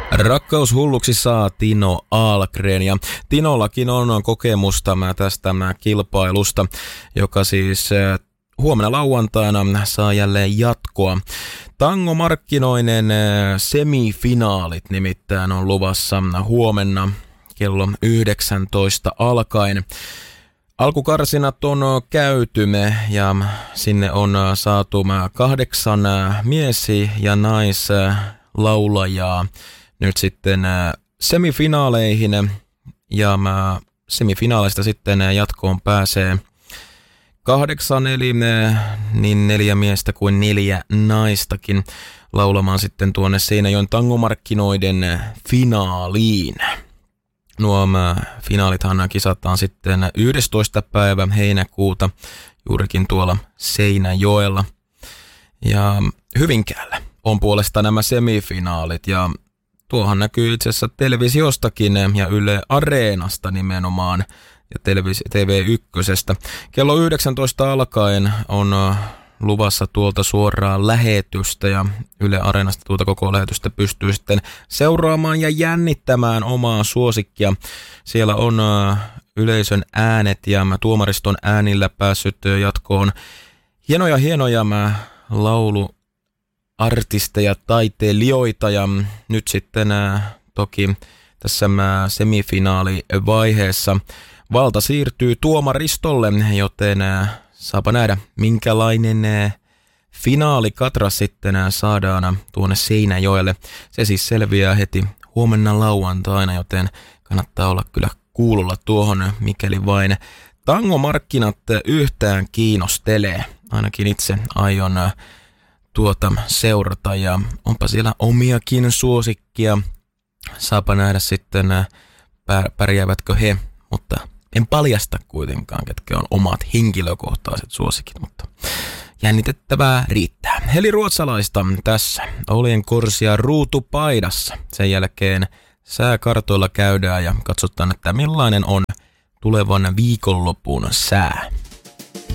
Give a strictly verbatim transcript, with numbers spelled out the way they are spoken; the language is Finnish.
Rakkaushulluksi saa Tino Ahlgren, ja Tinollakin on kokemusta tästä kilpailusta, joka siis huomenna lauantaina saa jälleen jatkoa. Tangomarkkinoinen semifinaalit nimittäin on luvassa huomenna kello yhdeksäntoista alkaen. Alkukarsinat on käyty ja sinne on saatu kahdeksan mies- ja naislaulajaa nyt sitten semifinaaleihin, ja semifinaaleista sitten jatkoon pääsee kahdeksan, eli niin neljä miestä kuin neljä naistakin laulamaan sitten tuonne Seinäjoen tangomarkkinoiden finaaliin. Nuo finaalithan kisataan sitten yhdestoista päivä heinäkuuta juurikin tuolla Seinäjoella. Ja Hyvinkäällä on puolestaan nämä semifinaalit, ja tuohan näkyy itse asiassa televisiostakin ja Yle Areenasta nimenomaan ja televis- T V yksi. Kello yhdeksäntoista alkaen on luvassa tuolta suoraa lähetystä, ja Yle Areenasta tuolta koko lähetystä pystyy sitten seuraamaan ja jännittämään omaa suosikkia. Siellä on yleisön äänet ja tuomariston äänillä päässyt jatkoon hienoja hienoja lauluartisteja, taiteilijoita, ja nyt sitten toki tässä semifinaalivaiheessa valta siirtyy tuomaristolle, joten saapa nähdä, minkälainen finaalikatra sitten saadaan tuonne Seinäjoelle. Se siis selviää heti huomenna lauantaina, joten kannattaa olla kyllä kuulolla tuohon, mikäli vain tangomarkkinat yhtään kiinnostelee. Ainakin itse aion tuota seurata, ja onpa siellä omiakin suosikkia. Saapa nähdä sitten, pärjäävätkö he, mutta en paljasta kuitenkaan, ketkä on omat henkilökohtaiset suosikit, mutta jännitettävää riittää. Heli Ruotsalaista tässä, Oljenkorsia ruutupaidassa. Sen jälkeen sääkartoilla käydään ja katsotaan, että millainen on tulevan viikonlopun sää.